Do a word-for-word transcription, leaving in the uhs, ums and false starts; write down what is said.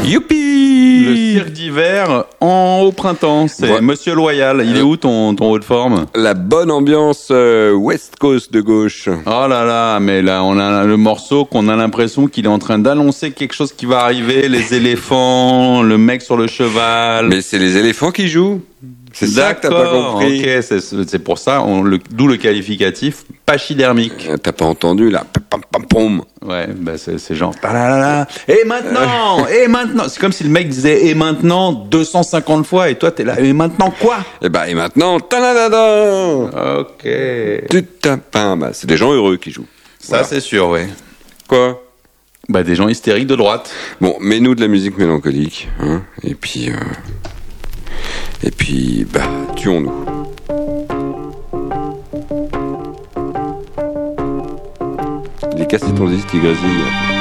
Youpi! Le cirque d'hiver en au printemps, c'est Ouais. Monsieur Loyal. Il est où ton, ton haut de forme? La bonne ambiance euh, West Coast de gauche. Oh là là, mais là on a le morceau qu'on a l'impression qu'il est en train d'annoncer quelque chose qui va arriver, les éléphants, le mec sur le cheval. Mais c'est les éléphants qui jouent. C'est ça que t'as pas D'accord, compris. ok, c'est, c'est pour ça, on, le, d'où le qualificatif pachydermique. Euh, T'as pas entendu là? Pam, pam, pam. Ouais, bah c'est, c'est genre. Talalala. Et maintenant, et maintenant, c'est comme si le mec disait et maintenant deux cent cinquante fois et toi t'es là. Et maintenant quoi? Et bah et maintenant, tanadada. Ok. Tu tapin. Bah c'est des gens heureux qui jouent. Ça Voilà. c'est sûr, ouais. Quoi? Bah des gens hystériques de droite. Bon, mets-nous de la musique mélancolique, hein. Et puis, euh... et puis, bah, tuons-nous. Il est cassé ton disque qui grésille.